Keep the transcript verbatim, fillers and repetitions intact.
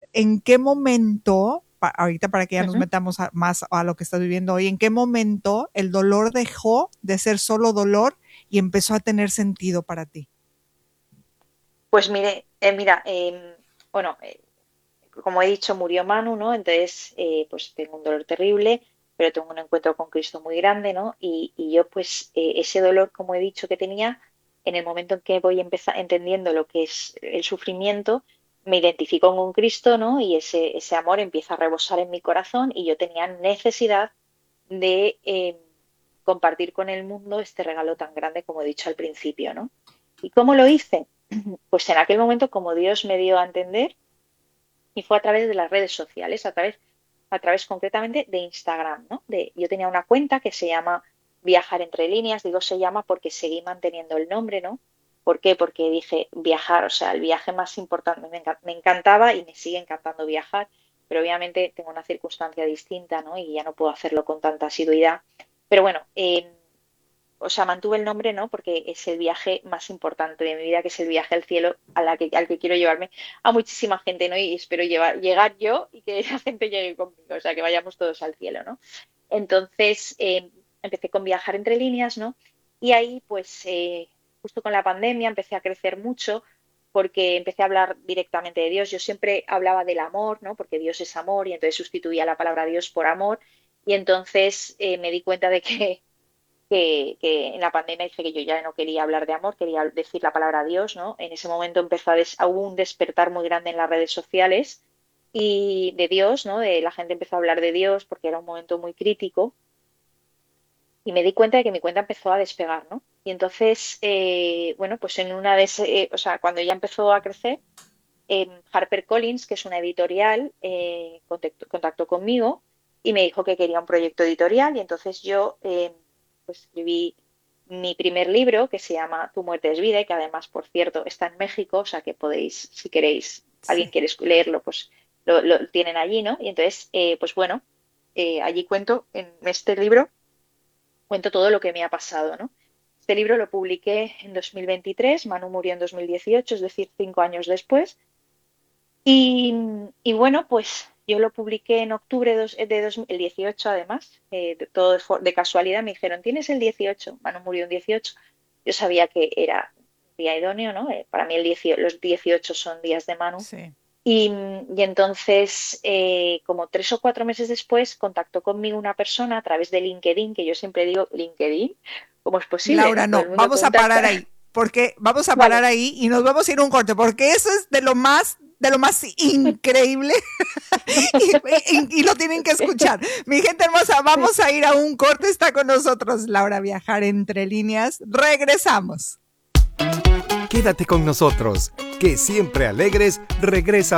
¿en qué momento, pa, ahorita para que ya nos Ujú. metamos a, más a lo que estás viviendo hoy, en qué momento el dolor dejó de ser solo dolor y empezó a tener sentido para ti? Pues mire, eh, mira, em, bueno, eh, como he dicho, murió Manu, ¿no? Entonces, eh, pues tengo un dolor terrible, pero tengo un encuentro con Cristo muy grande, ¿no? Y, y yo, pues, eh, ese dolor, como he dicho, que tenía, en el momento en que voy empezar entendiendo lo que es el sufrimiento, me identifico con Cristo, ¿no? Y ese, ese amor empieza a rebosar en mi corazón y yo tenía necesidad de eh, compartir con el mundo este regalo tan grande, como he dicho al principio, ¿no? ¿Y cómo lo hice? Pues en aquel momento, como Dios me dio a entender, y fue a través de las redes sociales, a través, a través concretamente de Instagram, ¿no? De, yo tenía una cuenta que se llama Viajar entre líneas, digo se llama porque seguí manteniendo el nombre, ¿no? ¿Por qué? Porque dije viajar, o sea, el viaje más importante, me, enca- me encantaba y me sigue encantando viajar, pero obviamente tengo una circunstancia distinta, ¿no? Y ya no puedo hacerlo con tanta asiduidad. Pero bueno, eh, o sea, mantuve el nombre, ¿no? Porque es el viaje más importante de mi vida, que es el viaje al cielo a la que, al que quiero llevarme a muchísima gente, ¿no? Y espero llevar, llegar yo y que la gente llegue conmigo, o sea, que vayamos todos al cielo, ¿no? Entonces, eh, empecé con viajar entre líneas, ¿no? Y ahí, pues, eh, justo con la pandemia empecé a crecer mucho porque empecé a hablar directamente de Dios. Yo siempre hablaba del amor, ¿no? Porque Dios es amor y entonces sustituía la palabra Dios por amor. Y entonces eh, me di cuenta de que que, que en la pandemia dije que yo ya no quería hablar de amor, quería decir la palabra Dios, ¿no? En ese momento empezó a des, hubo un despertar muy grande en las redes sociales y de Dios, ¿no? De la gente empezó a hablar de Dios porque era un momento muy crítico y me di cuenta de que mi cuenta empezó a despegar, ¿no? Y entonces, eh, bueno, pues en una de esas, eh, o sea, cuando ya empezó a crecer, eh, HarperCollins, que es una editorial, eh, contactó, contactó conmigo y me dijo que quería un proyecto editorial y entonces yo eh, pues escribí mi primer libro que se llama Tu muerte es vida y que además, por cierto, está en México, o sea que podéis, si queréis, alguien Sí. quiere leerlo, pues lo, lo tienen allí, ¿no? Y entonces, eh, pues bueno, eh, allí cuento, en este libro, cuento todo lo que me ha pasado, ¿no? Este libro lo publiqué en dos mil veintitrés, Manu murió en dos mil dieciocho, es decir, cinco años después. Y, y bueno, pues yo lo publiqué en octubre dos- de dos mil dieciocho, además, eh, de, todo de, for- de casualidad me dijeron, ¿tienes el dieciocho? Manu murió en dieciocho. Yo sabía que era un día idóneo, ¿no? Eh, para mí el dieciocho, los dieciocho son días de Manu. Sí. Y, y entonces, eh, como tres o cuatro meses después, contactó conmigo una persona a través de LinkedIn, que yo siempre digo, LinkedIn, ¿cómo es posible, Laura, no? Todo no, el mundo vamos a parar contacta. ahí, porque vamos a parar Vale. ahí y nos vamos a ir a un corte, porque eso es de lo más, de lo más increíble y, y, y, lo tienen que escuchar. Mi gente hermosa, vamos a ir a un corte, está con nosotros Laura Viajar entre líneas, regresamos. Quédate con nosotros, que siempre alegres regresa